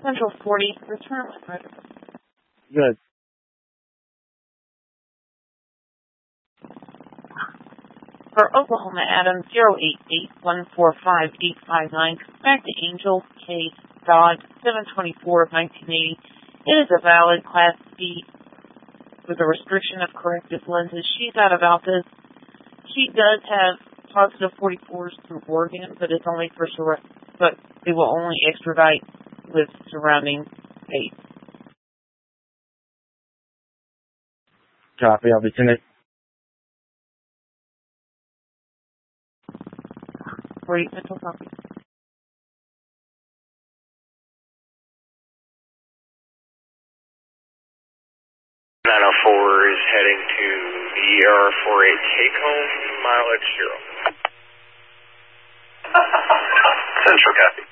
Central 40, return with record. Good. For Oklahoma Adams 088-145-859, back to Angel K. Dodd 724 of 1980. It is a valid Class B with a restriction of corrective lenses. She's out of Alpes. She does have positive 44s through Oregon, but it's only for but it will only extradite with surrounding states. Copy, I'll be sending it. Mental copy. 904 is heading to ER48, take home, mileage 0. Central copy.